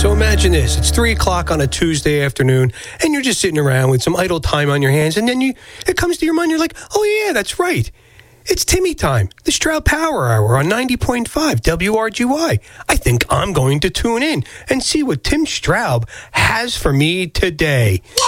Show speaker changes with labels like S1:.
S1: So imagine this. It's 3 o'clock on a Tuesday afternoon, and you're just sitting around with some idle time on your hands, and then it comes to your mind, you're like, oh yeah, that's right. It's Timmy time, the Stroud Power Hour on 90.5 WRGY. I think I'm going to tune in and see what Tim Straub has for me today.